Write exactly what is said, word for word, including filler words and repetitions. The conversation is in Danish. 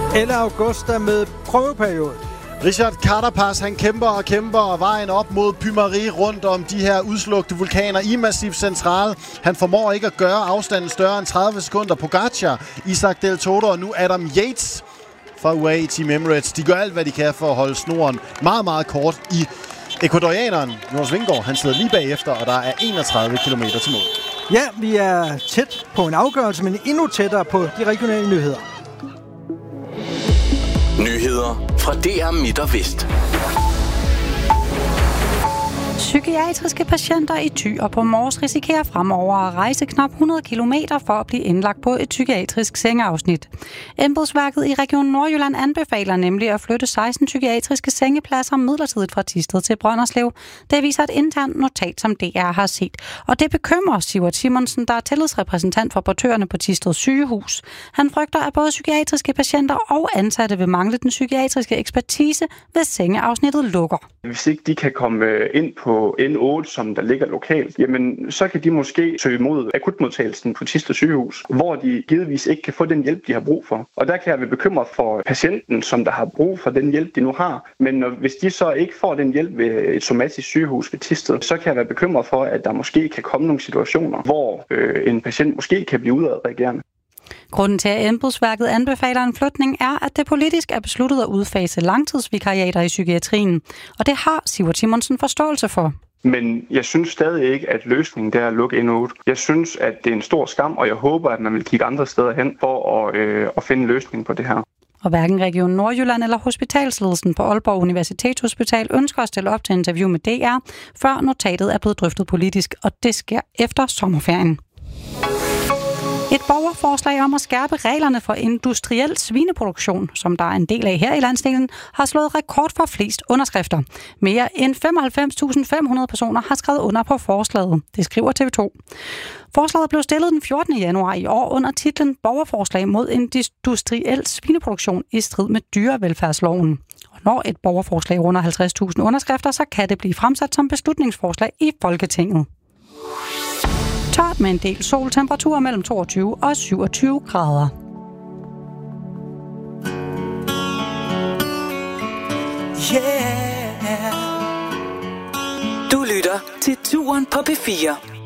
eller Augusta med prøveperiode. Richard Carapaz, han kæmper og kæmper og vejen op mod Puy-Marie rundt om de her udslugte vulkaner i Massif Central. Han formår ikke at gøre afstanden større end tredive sekunder. Pogacar, Isaac Del Toro og nu Adam Yates fra U A E Team Emirates. De gør alt, hvad de kan for at holde snoren meget, meget kort i ecuadorianeren. Jonas Vingegaard, han sidder lige bagefter, og der er enogtredive kilometer til mål. Ja, vi er tæt på en afgørelse, men endnu tættere på de regionale nyheder. Nyheder fra D R Midt og Vest. Psykiatriske patienter i Thy og på Mors risikerer fremover at rejse knap hundrede kilometer for at blive indlagt på et psykiatrisk sengeafsnit. Embedsværket i Region Nordjylland anbefaler nemlig at flytte seksten psykiatriske sengepladser midlertidigt fra Thisted til Brønderslev. Det viser et internt notat, som D R har set. Og det bekymrer Sivert Simonsen, der er tillidsrepræsentant for portørerne på Thisted sygehus. Han frygter, at både psykiatriske patienter og ansatte vil mangle den psykiatriske ekspertise, hvis sengeafsnittet lukker. Hvis ikke de kan komme ind på N otte, som der ligger lokalt, jamen så kan de måske søge mod akutmodtagelsen på Thisted sygehus, hvor de givetvis ikke kan få den hjælp, de har brug for. Og der kan jeg være bekymret for patienten, som der har brug for den hjælp, de nu har. Men når, hvis de så ikke får den hjælp ved et somatisk sygehus ved Thisted, så kan jeg være bekymret for, at der måske kan komme nogle situationer, hvor øh, en patient måske kan blive udadreagerende. Grunden til, at embedsværket anbefaler en flytning, er, at det politisk er besluttet at udfase langtidsvikariater i psykiatrien. Og det har Sivert Simonsen forståelse for. Men jeg synes stadig ikke, at løsningen er at lukke N otte. Jeg synes, at det er en stor skam, og jeg håber, at man vil kigge andre steder hen for at, øh, at finde en løsning på det her. Og hverken Region Nordjylland eller hospitalsledelsen på Aalborg Universitetshospital ønsker at stille op til interview med D R, før notatet er blevet drøftet politisk, og det sker efter sommerferien. Et borgerforslag om at skærpe reglerne for industriel svineproduktion, som der er en del af her i landsdelen, har slået rekord for flest underskrifter. Mere end femoghalvfems tusind fem hundrede personer har skrevet under på forslaget. Det skriver T V to. Forslaget blev stillet den fjortende januar i år under titlen Borgerforslag mod industriel svineproduktion i strid med dyrevelfærdsloven. Og når et borgerforslag runder halvtreds tusind underskrifter, så kan det blive fremsat som beslutningsforslag i Folketinget. Tørt med en del sol, temperaturer mellem toogtyve og syvogtyve grader. Yeah. Du lytter til Turen på P fire.